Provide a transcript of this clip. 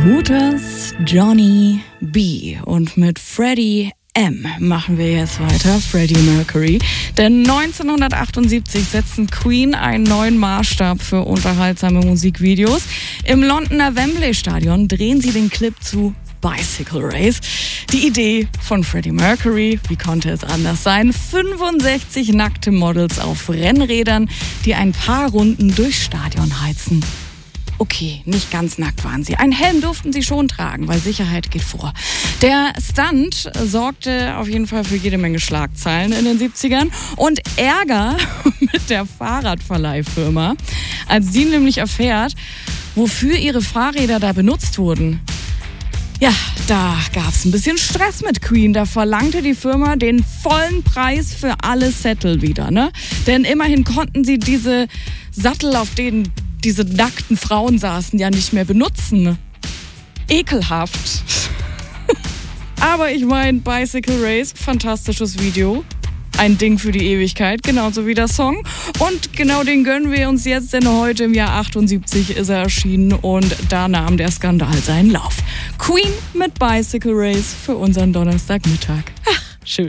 Hooters, Johnny B. Und mit Freddie M. machen wir jetzt weiter, Freddie Mercury. Denn 1978 setzten Queen einen neuen Maßstab für unterhaltsame Musikvideos. Im Londoner Wembley Stadion drehen sie den Clip zu Bicycle Race. Die Idee von Freddie Mercury, wie konnte es anders sein? 65 nackte Models auf Rennrädern, die ein paar Runden durchs Stadion heizen. Okay, nicht ganz nackt waren sie. Ein Helm durften sie schon tragen, weil Sicherheit geht vor. Der Stunt sorgte auf jeden Fall für jede Menge Schlagzeilen in den 70ern und Ärger mit der Fahrradverleihfirma, als sie nämlich erfährt, wofür ihre Fahrräder da benutzt wurden. Ja, da gab's ein bisschen Stress mit Queen. Da verlangte die Firma den vollen Preis für alle Sättel wieder, ne? Denn immerhin konnten sie diese Sattel, auf denen diese nackten Frauen saßen, ja nicht mehr benutzen. Ekelhaft. Aber ich meine, Bicycle Race, fantastisches Video. Ein Ding für die Ewigkeit, genauso wie der Song. Und genau den gönnen wir uns jetzt, denn heute im Jahr 78 ist er erschienen und da nahm der Skandal seinen Lauf. Queen mit Bicycle Race für unseren Donnerstagmittag.